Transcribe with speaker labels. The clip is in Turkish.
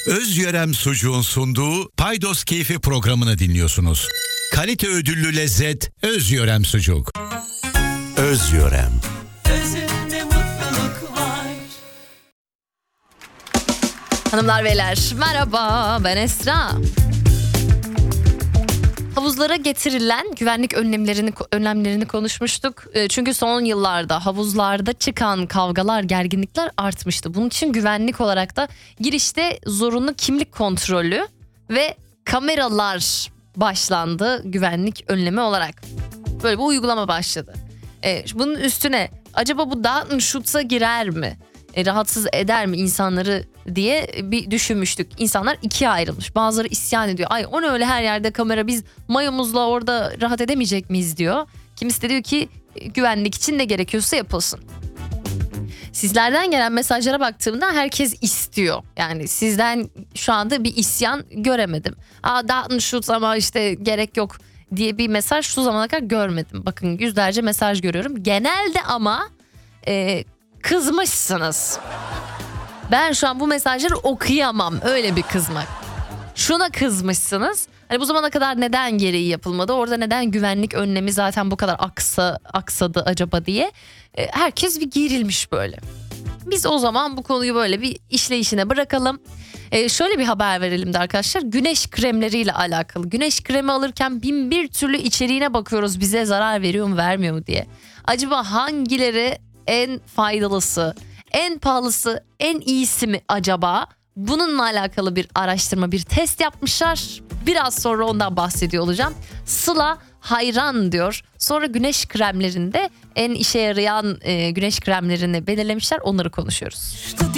Speaker 1: Özyörem Sucuğun sunduğu Paydos Keyfi programını dinliyorsunuz. Kalite ödüllü lezzet Özyörem Sucuk. Özyörem.
Speaker 2: Özünde mutluluk var.
Speaker 3: Hanımlar beyler merhaba, ben Esra. Havuzlara getirilen güvenlik önlemlerini konuşmuştuk. Çünkü son yıllarda havuzlarda çıkan kavgalar, gerginlikler artmıştı. Bunun için güvenlik olarak da girişte zorunlu kimlik kontrolü ve kameralar başlandı güvenlik önlemi olarak. Böyle bir uygulama başladı. Bunun üstüne acaba bu Datenschutza girer mi? Rahatsız eder mi insanları diye bir düşünmüştük. İnsanlar ikiye ayrılmış. Bazıları isyan ediyor. Ay o ne öyle her yerde kamera, biz mayomuzla orada rahat edemeyecek miyiz diyor. Kimisi de diyor ki güvenlik için ne gerekiyorsa yapılsın. Sizlerden gelen mesajlara baktığımda herkes istiyor. Yani sizden şu anda bir isyan göremedim. Datenschutz ama işte gerek yok diye bir mesaj şu zamana kadar görmedim. Bakın yüzlerce mesaj görüyorum. Genelde ama kızmışsınız. Ben şu an bu mesajları okuyamam, öyle bir kızmak. Şuna kızmışsınız. Hani bu zamana kadar neden gereği yapılmadı? Orada neden güvenlik önlemi zaten bu kadar aksadı acaba diye. Herkes bir gerilmiş böyle. Biz o zaman bu konuyu böyle bir işleyişine bırakalım. Şöyle bir haber verelim de arkadaşlar. Güneş kremleriyle alakalı. Güneş kremi alırken bin bir türlü içeriğine bakıyoruz. Bize zarar veriyor mu vermiyor mu diye. Acaba hangileri en faydalısı, en pahalısı, en iyisi mi acaba? Bununla alakalı bir araştırma, bir test yapmışlar. Biraz sonra ondan bahsediyor olacağım. Sıla hayran diyor. Sonra güneş kremlerinde en işe yarayan güneş kremlerini belirlemişler. Onları konuşuyoruz.